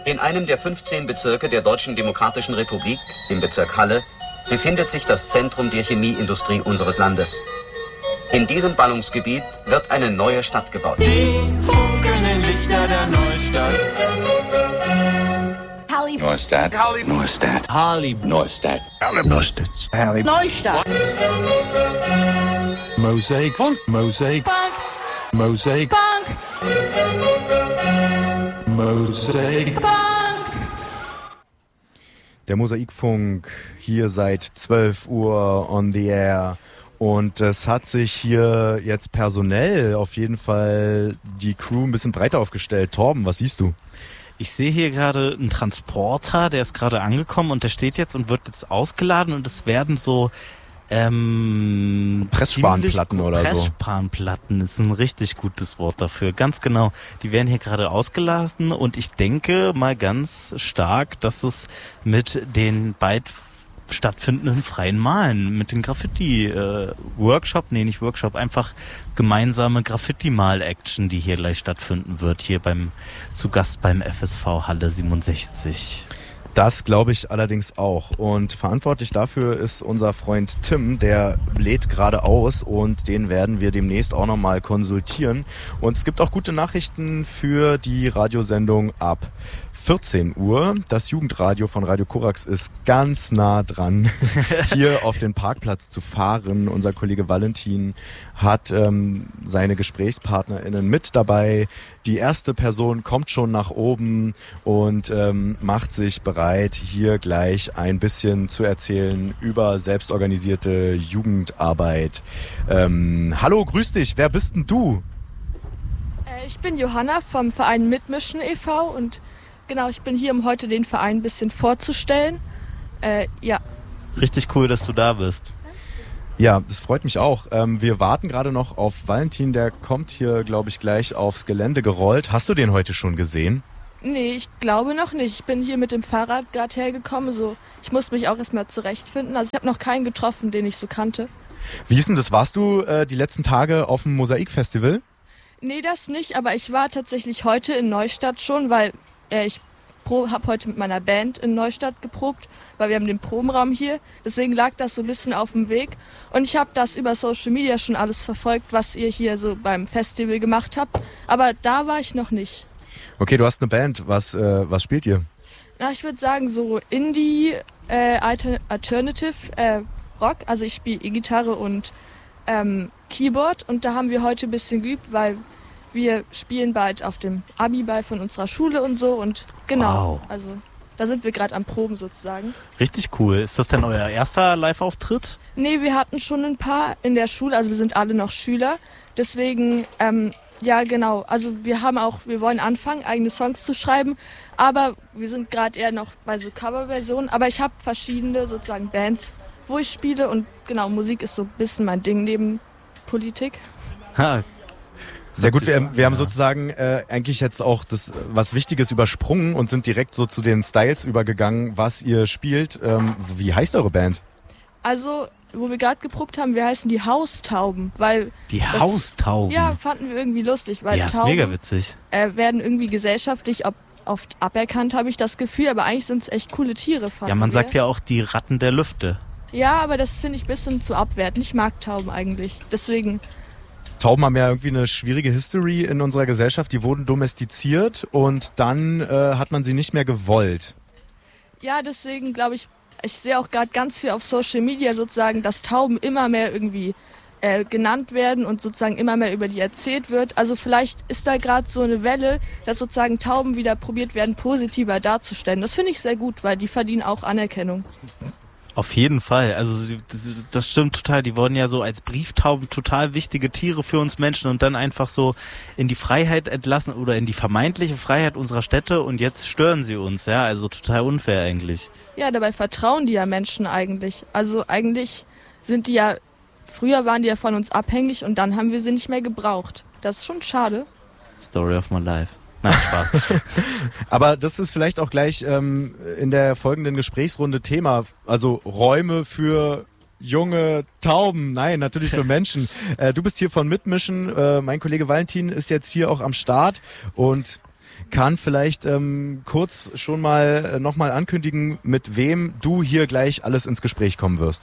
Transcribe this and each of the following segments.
In einem der 15 Bezirke der Deutschen Demokratischen Republik, im Bezirk Halle, befindet sich das Zentrum der Chemieindustrie unseres Landes. In diesem Ballungsgebiet wird eine neue Stadt gebaut. Die funkelnden Lichter der Neustadt. Neustadt. Neustadt. Harley. Neustadt. Neustadt. Harley. Neustadt. Mosaic Funk. Mosaic Funk. Mosaic Funk. Mosaic Funk. Der Mosaikfunk hier seit 12 Uhr on the air. Und es hat sich hier jetzt personell auf jeden Fall die Crew ein bisschen breiter aufgestellt. Torben, was siehst du? Ich sehe hier gerade einen Transporter, der ist gerade angekommen und der steht jetzt und wird jetzt ausgeladen und es werden so Pressspanplatten oder so. Pressspanplatten ist ein richtig gutes Wort dafür, ganz genau. Die werden hier gerade ausgeladen und ich denke mal ganz stark, dass es mit den bald stattfindenden freien Malen, mit den einfach gemeinsame Graffiti-Mal-Action, die hier gleich stattfinden wird, hier zu Gast beim FSV Halle 67. Das glaube ich allerdings auch. Und verantwortlich dafür ist unser Freund Tim, der lädt gerade aus und den werden wir demnächst auch nochmal konsultieren. Und es gibt auch gute Nachrichten für die Radiosendung ab 14 Uhr. Das Jugendradio von Radio Korax ist ganz nah dran, hier auf den Parkplatz zu fahren. Unser Kollege Valentin hat seine GesprächspartnerInnen mit dabei. Die erste Person kommt schon nach oben und macht sich bereit, hier gleich ein bisschen zu erzählen über selbstorganisierte Jugendarbeit. Hallo, grüß dich. Wer bist denn du? Ich bin Johanna vom Verein Mitmischen e.V. und genau, ich bin hier, um heute den Verein ein bisschen vorzustellen. Ja. Richtig cool, dass du da bist. Ja, das freut mich auch. Wir warten gerade noch auf Valentin, der kommt hier, glaube ich, gleich aufs Gelände gerollt. Hast du den heute schon gesehen? Nee, ich glaube noch nicht. Ich bin hier mit dem Fahrrad gerade hergekommen. So, ich muss mich auch erstmal zurechtfinden. Also ich habe noch keinen getroffen, den ich so kannte. Wie ist denn das? Warst du die letzten Tage auf dem Mosaikfestival? Nee, das nicht, aber ich war tatsächlich heute in Neustadt schon, weil ich habe heute mit meiner Band in Neustadt geprobt, weil wir haben den Probenraum hier. Deswegen lag das so ein bisschen auf dem Weg. Und ich habe das über Social Media schon alles verfolgt, was ihr hier so beim Festival gemacht habt. Aber da war ich noch nicht. Okay, du hast eine Band. Was spielt ihr? Na, ich würde sagen so Indie, Alternative Rock. Also ich spiele E-Gitarre und Keyboard. Und da haben wir heute ein bisschen geübt, weil wir spielen bald auf dem Abi-Ball von unserer Schule und so. Und genau, wow. Also da sind wir gerade am Proben sozusagen. Richtig cool. Ist das denn euer erster Live-Auftritt? Nee, wir hatten schon ein paar in der Schule. Also wir sind alle noch Schüler. Deswegen, ja genau. Also wir wollen anfangen, eigene Songs zu schreiben. Aber wir sind gerade eher noch bei so Coverversionen. Aber ich habe verschiedene sozusagen Bands, wo ich spiele. Und genau, Musik ist so ein bisschen mein Ding neben Politik. Ha. Sehr gut, wir haben sozusagen eigentlich jetzt auch das was Wichtiges übersprungen und sind direkt so zu den Styles übergegangen, was ihr spielt. Wie heißt eure Band? Also, wo wir gerade geprobt haben, wir heißen die Haustauben, weil... Die Haustauben? Ja, fanden wir irgendwie lustig, weil ja, ist Tauben mega witzig. Werden irgendwie gesellschaftlich oft aberkannt, habe ich das Gefühl, aber eigentlich sind es echt coole Tiere. Ja, man sagt ja auch die Ratten der Lüfte. Ja, aber das finde ich ein bisschen zu abwertend. Ich mag Tauben eigentlich, deswegen... Tauben haben ja irgendwie eine schwierige History in unserer Gesellschaft. Die wurden domestiziert und dann hat man sie nicht mehr gewollt. Ja, deswegen glaube ich sehe auch gerade ganz viel auf Social Media sozusagen, dass Tauben immer mehr irgendwie genannt werden und sozusagen immer mehr über die erzählt wird. Also vielleicht ist da gerade so eine Welle, dass sozusagen Tauben wieder probiert werden, positiver darzustellen. Das finde ich sehr gut, weil die verdienen auch Anerkennung. Auf jeden Fall, also das stimmt total, die wurden ja so als Brieftauben total wichtige Tiere für uns Menschen und dann einfach so in die Freiheit entlassen oder in die vermeintliche Freiheit unserer Städte und jetzt stören sie uns, ja, also total unfair eigentlich. Ja, dabei vertrauen die ja Menschen eigentlich, also eigentlich sind die ja, früher waren die ja von uns abhängig und dann haben wir sie nicht mehr gebraucht, das ist schon schade. Story of my life. Nein, Spaß. Aber das ist vielleicht auch gleich in der folgenden Gesprächsrunde Thema. Also Räume für junge Tauben. Nein, natürlich für Menschen. Du bist hier von Mitmischen. Mein Kollege Valentin ist jetzt hier auch am Start. Und kann vielleicht kurz schon mal nochmal ankündigen, mit wem du hier gleich alles ins Gespräch kommen wirst.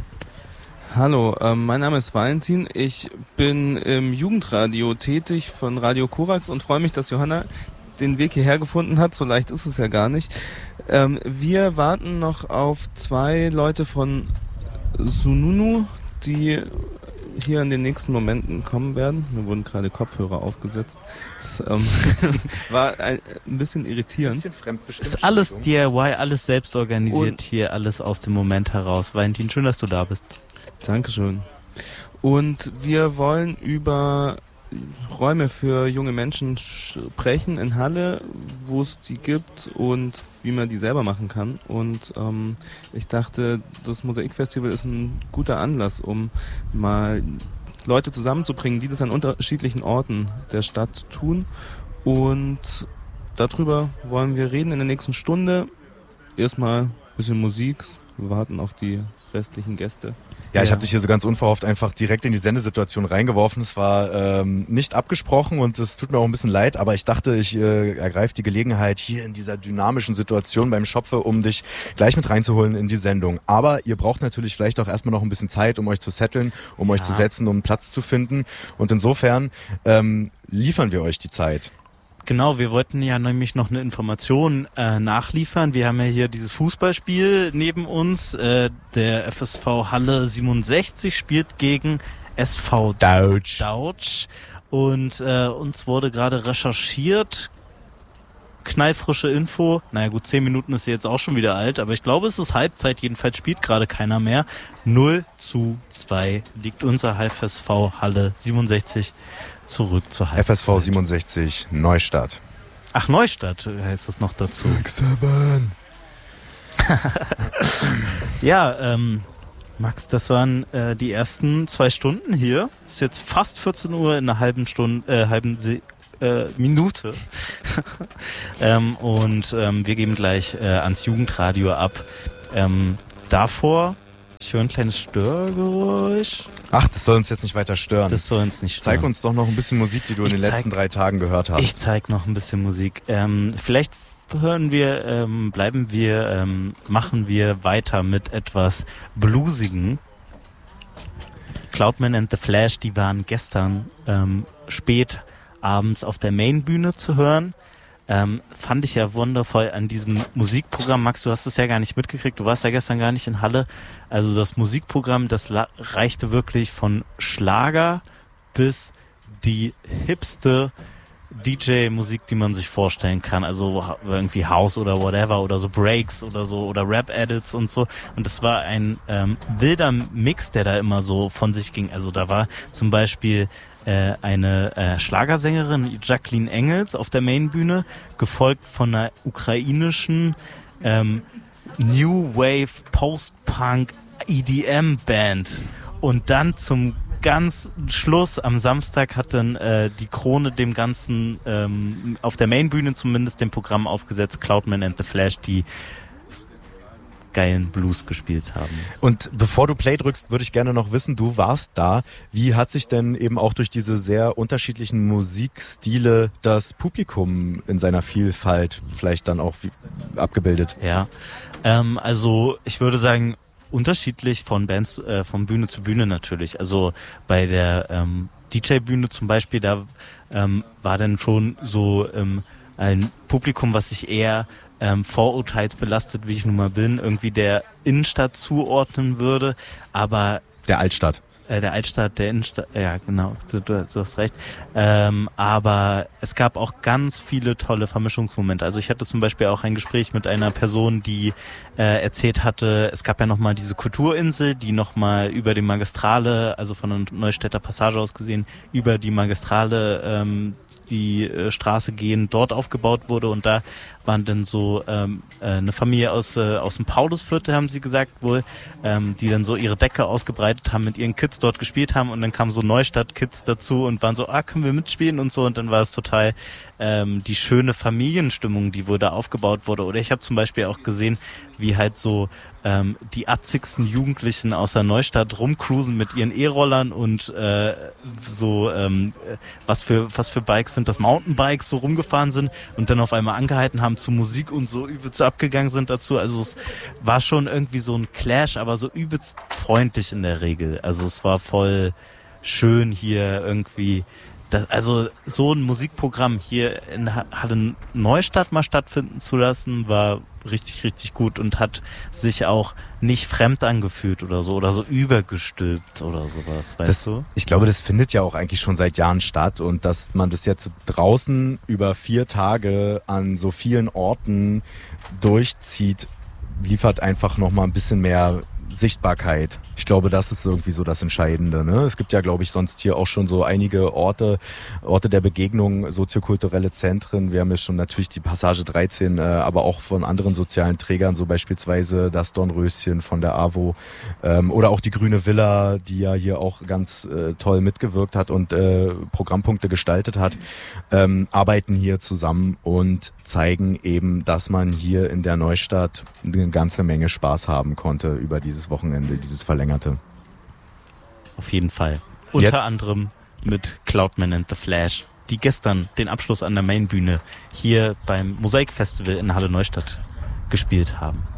Hallo, mein Name ist Valentin. Ich bin im Jugendradio tätig von Radio Korax und freue mich, dass Johanna den Weg hierher gefunden hat. So leicht ist es ja gar nicht. Wir warten noch auf 2 Leute von Sununu, die hier in den nächsten Momenten kommen werden. Mir wurden gerade Kopfhörer aufgesetzt. Das war ein bisschen irritierend. Ein bisschen fremdbestimmt. Ist alles DIY, alles selbst organisiert und hier, alles aus dem Moment heraus. Valentin, schön, dass du da bist. Dankeschön. Und wir wollen über Räume für junge Menschen sprechen in Halle, wo es die gibt und wie man die selber machen kann. Und ich dachte, das Mosaikfestival ist ein guter Anlass, um mal Leute zusammenzubringen, die das an unterschiedlichen Orten der Stadt tun. Und darüber wollen wir reden in der nächsten Stunde. Erstmal ein bisschen Musik, wir warten auf die restlichen Gäste. Ja, ich habe dich hier so ganz unverhofft einfach direkt in die Sendesituation reingeworfen. Es war nicht abgesprochen und es tut mir auch ein bisschen leid, aber ich dachte, ich ergreife die Gelegenheit hier in dieser dynamischen Situation beim Schopfe, um dich gleich mit reinzuholen in die Sendung. Aber ihr braucht natürlich vielleicht auch erstmal noch ein bisschen Zeit, um euch zu setteln, um euch zu setzen, um einen Platz zu finden. Und insofern liefern wir euch die Zeit. Genau, wir wollten ja nämlich noch eine Information nachliefern. Wir haben ja hier dieses Fußballspiel neben uns. Der FSV Halle 67 spielt gegen SV Dautsch. Und uns wurde gerade recherchiert. Knallfrische Info. Naja gut, 10 Minuten ist jetzt auch schon wieder alt, aber ich glaube, es ist Halbzeit. Jedenfalls spielt gerade keiner mehr. 0:2 liegt unser FSV Halle 67 zurück zur Halbzeit. FSV 67 Neustadt. Ach, Neustadt heißt es noch dazu. 6-7. Ja, Max, das waren die ersten 2 Stunden hier. Ist jetzt fast 14 Uhr in einer halben Minute. Wir geben gleich ans Jugendradio ab. Davor, ich höre ein kleines Störgeräusch. Ach, das soll uns jetzt nicht weiter stören. Das soll uns nicht stören. Zeig uns doch noch ein bisschen Musik, die du in den letzten 3 Tagen gehört hast. Ich zeig noch ein bisschen Musik. Vielleicht machen wir weiter mit etwas Bluesigen. Cloudman and the Flash, die waren gestern spät abends auf der Mainbühne zu hören. Fand ich ja wundervoll an diesem Musikprogramm. Max, du hast es ja gar nicht mitgekriegt, du warst ja gestern gar nicht in Halle. Also das Musikprogramm, das reichte wirklich von Schlager bis die hipste DJ-Musik, die man sich vorstellen kann. Also irgendwie House oder whatever oder so Breaks oder so oder Rap-Edits und so. Und das war ein wilder Mix, der da immer so von sich ging. Also da war zum Beispiel eine Schlagersängerin, Jacqueline Engels, auf der Mainbühne, gefolgt von einer ukrainischen New Wave Post-Punk EDM Band. Und dann zum ganz Schluss am Samstag hat dann die Krone dem Ganzen auf der Mainbühne zumindest dem Programm aufgesetzt, Cloudman and the Flash, die geilen Blues gespielt haben. Und bevor du Play drückst, würde ich gerne noch wissen, du warst da. Wie hat sich denn eben auch durch diese sehr unterschiedlichen Musikstile das Publikum in seiner Vielfalt vielleicht dann auch abgebildet? Ja, also ich würde sagen, unterschiedlich von Bands, von Bühne zu Bühne natürlich. Also bei der DJ-Bühne zum Beispiel, da war dann schon so ein Publikum, was sich eher vorurteilsbelastet, wie ich nun mal bin, irgendwie der Innenstadt zuordnen würde, aber... Der Altstadt. Der Altstadt, der Innenstadt, ja genau, du hast recht. Aber es gab auch ganz viele tolle Vermischungsmomente. Also ich hatte zum Beispiel auch ein Gespräch mit einer Person, die erzählt hatte, es gab ja nochmal diese Kulturinsel, die nochmal über die Magistrale, also von der Neustädter Passage aus gesehen, über die Magistrale die Straße gehen, dort aufgebaut wurde, und da waren dann so eine Familie aus dem Paulusviertel, haben sie gesagt wohl, die dann so ihre Decke ausgebreitet haben, mit ihren Kids dort gespielt haben, und dann kamen so Neustadt-Kids dazu und waren so, können wir mitspielen und so, und dann war es total die schöne Familienstimmung, die da aufgebaut wurde. Oder ich habe zum Beispiel auch gesehen, wie halt so die atzigsten Jugendlichen aus der Neustadt rumcruisen mit ihren E-Rollern und was für Bikes sind das? Mountainbikes so rumgefahren sind und dann auf einmal angehalten haben zu Musik und so übelst abgegangen sind dazu. Also es war schon irgendwie so ein Clash, aber so übelst freundlich in der Regel. Also es war voll schön hier irgendwie. Also so ein Musikprogramm hier in Halle Neustadt mal stattfinden zu lassen, war richtig, richtig gut und hat sich auch nicht fremd angefühlt oder so übergestülpt oder sowas, weißt du? Ich glaube, das findet ja auch eigentlich schon seit Jahren statt und dass man das jetzt draußen über 4 Tage an so vielen Orten durchzieht, liefert einfach nochmal ein bisschen mehr Sichtbarkeit. Ich glaube, das ist irgendwie so das Entscheidende. Ne? Es gibt ja, glaube ich, sonst hier auch schon so einige Orte der Begegnung, soziokulturelle Zentren. Wir haben ja schon natürlich die Passage 13, aber auch von anderen sozialen Trägern, so beispielsweise das Dornröschen von der AWO oder auch die Grüne Villa, die ja hier auch ganz toll mitgewirkt hat und Programmpunkte gestaltet hat, arbeiten hier zusammen und zeigen eben, dass man hier in der Neustadt eine ganze Menge Spaß haben konnte über dieses Wochenende, dieses verlängerte. Auf jeden Fall. Unter anderem mit Cloudman and the Flash, die gestern den Abschluss an der Mainbühne hier beim Mosaikfestival in Halle Neustadt gespielt haben.